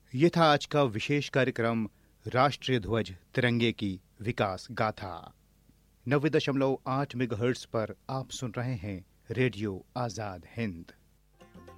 ये था आज का विशेष कार्यक्रम राष्ट्रीय ध्वज तिरंगे की विकास गाथा। 90.8 मेगाहर्ट्ज पर आप सुन रहे हैं रेडियो आजाद हिंद।